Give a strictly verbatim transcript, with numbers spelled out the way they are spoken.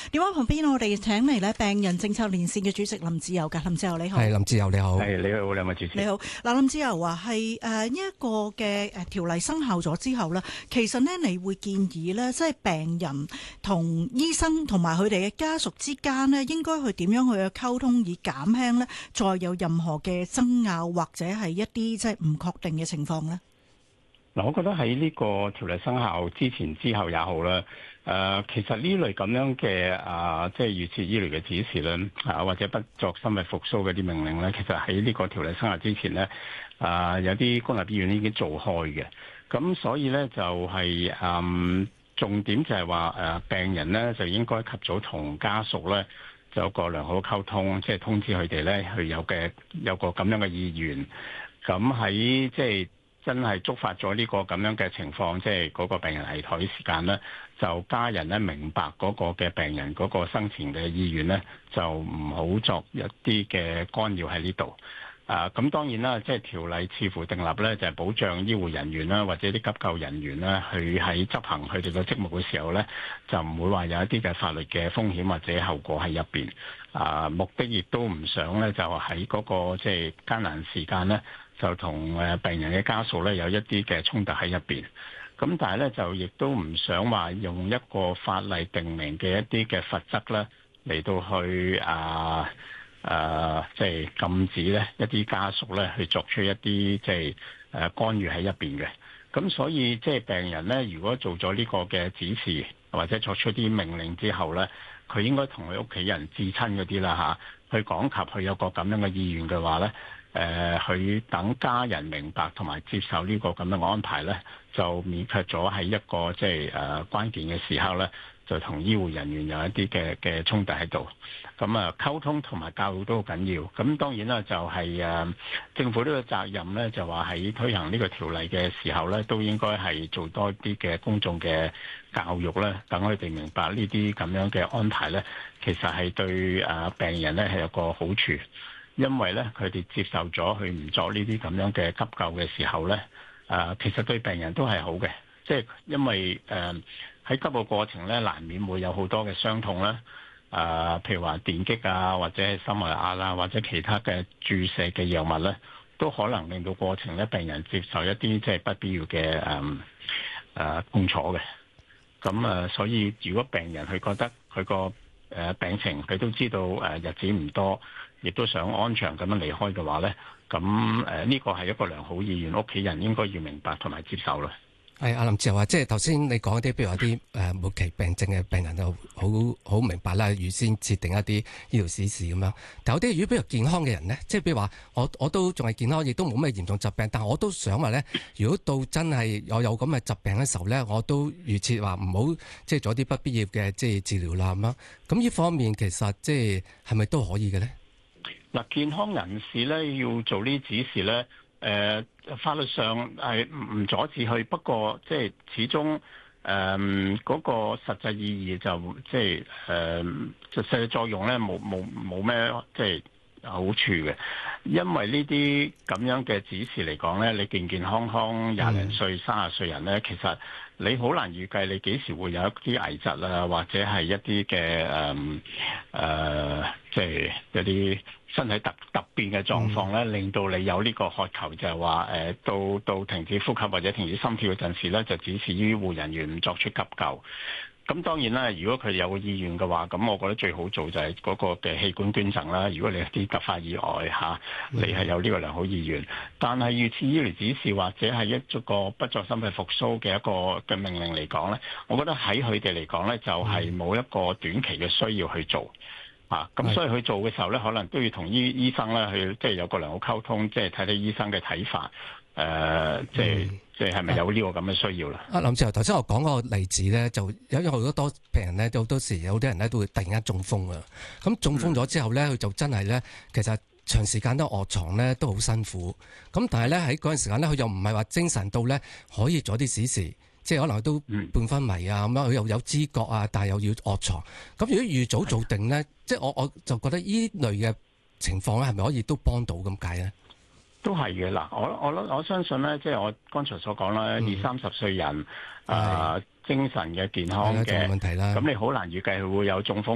電話旁邊我哋請嚟咧病人政策連線嘅主席林志釉㗎，林志釉你好。 係林志釉你好。 係你好，兩位主持。 你好，嗱林志釉話係誒呢一個嘅誒條例生效咗之後咧，其實呢，你會建議咧，即係病人同醫生同埋佢哋嘅家屬之間呢，應該去點樣去溝通，以減輕咧再有任何嘅爭拗或者係一啲即係唔確定嘅情況呢？ 嗱，我覺得喺呢個條例生效之前之後也好啦。誒、呃，其實呢類咁樣嘅啊，即係預設醫療嘅指示咧，啊或者不作心肺復甦嗰啲命令咧，其實喺呢個條例生效之前咧，啊有啲公立醫院已經做開嘅。咁所以咧就係、是、嗯重點就係話誒病人咧就應該及早同家屬咧就有個良好溝通，即係通知佢哋咧去有嘅有個咁樣嘅意願。咁喺即係真係觸發咗呢個咁樣嘅情況，即係嗰個病人危殆時間咧，就家人咧明白嗰個嘅病人嗰個生前嘅意願咧，就唔好作一啲嘅干擾喺呢度。啊，咁當然啦，即係條例似乎訂立咧，就係保障醫護人員啦，或者啲急救人員啦，佢喺執行佢哋嘅職務嘅時候咧，就唔會話有一啲嘅法律嘅風險或者後果喺入邊。啊，目的亦都唔想咧，就喺嗰個即係艱難時間咧，就同誒病人嘅家屬咧有一啲嘅衝突喺入邊。咁但係咧就亦都唔想話用一個法例定明嘅一啲嘅罰則咧嚟到去啊誒即係禁止咧一啲家屬咧去作出一啲即係誒干預喺入邊嘅。咁所以即係病人咧，如果做咗呢個嘅指示或者作出啲命令之後咧，佢應該同佢屋企人至親嗰啲啦嚇，去講及佢有個咁樣嘅意願嘅話咧。誒，佢、呃、等家人明白同埋接受呢個咁樣嘅安排咧，就免卻咗喺一個即係誒關鍵嘅時刻咧，就同醫護人員有一啲嘅嘅衝突喺度。咁啊，溝通同埋教育都好緊要。咁當然啦，就係、是、誒、呃、政府呢個責任咧，就話喺推行呢個條例嘅時候咧，都應該係做多啲嘅公眾嘅教育咧，等佢哋明白呢啲咁樣嘅安排咧，其實係對誒病人咧係有個好處。因為咧，佢哋接受咗佢唔作呢啲咁樣嘅急救嘅時候咧，誒、呃，其實對病人都係好嘅。即係因為誒喺、呃、急救過程咧，難免會有好多嘅傷痛啦。誒、呃，譬如話電擊啊，或者係心外壓啦，或者其他嘅注射嘅藥物咧，都可能令到過程咧病人接受一啲即係不必要嘅誒誒痛楚嘅。咁啊、呃，所以如果病人佢覺得佢個誒病情佢都知道誒日子唔多，亦都想安詳咁樣離開嘅話咧，咁誒呢個係一個良好意願，屋企人應該要明白同埋接受啦。 係阿林志釉話，即係頭先你講啲，譬如話啲誒末期病症嘅病人就好好明白啦，預先設定一啲醫療指示咁樣。但有啲如果比較健康嘅人咧，即係譬如話我我都仲係健康，亦都冇咩嚴重疾病，但係我都想話咧，如果到真係我有咁嘅疾病嘅時候咧，我都預設話唔好即係做啲不必要嘅即係治療啦咁樣。咁呢方面其實即係係咪都可以嘅咧？ 嗱，健康人士咧要做呢啲指示咧，誒、呃、法律上係唔阻止佢，不過即係始終誒嗰、呃那個實際意義就即係誒實際作用咧冇冇冇咩即係好處嘅，因為呢啲咁樣嘅指示嚟講咧，你健健康康廿零歲、三十歲人咧，其實你好難預計你幾時會有一啲危疾啊，或者係一啲嘅誒誒，即係一啲身體突突變嘅狀況咧，令到你有呢個渴求，就係話誒到到停止呼吸或者停止心跳嗰陣時咧，就指示醫護人員唔作出急救。咁當然啦，如果佢有個意願嘅話，咁我覺得最好做就係嗰個嘅器官捐贈啦。如果你有啲突發意外嚇，你係有呢個良好意願，但係預設醫療指示或者係一個不作心肺復甦嘅一個嘅命令嚟講咧，我覺得喺佢哋嚟講咧，就係冇一個短期嘅需要去做。啊，咁所以佢做嘅時候咧，可能都要同醫醫生咧去即係有個良好溝通，即係睇睇醫生嘅睇法，誒、呃，即係、嗯、即係係咪有呢個咁嘅需要啦？啊， 林志釉頭先我講嗰個例子咧，就有有好多多病人咧，都好多時有啲人咧都會突然間中風啊。咁中風咗之後咧，佢、嗯、就真係咧，其實長時間都臥床咧都好辛苦。咁但係咧喺嗰陣時間咧，佢又唔係話精神到咧可以做啲指示。即係可能都半昏迷啊，咁樣佢又有知覺啊，但係又要臥床。咁如果預早做定咧，即係我我就覺得呢類嘅情況咧，係咪可以都幫到咁解咧？ 都係嘅嗱，我我我相信咧，即係我剛才所講啦，嗯、二三十歲人啊、呃，精神嘅健康嘅， 冇問題啦。 咁你好難預計佢會有中風。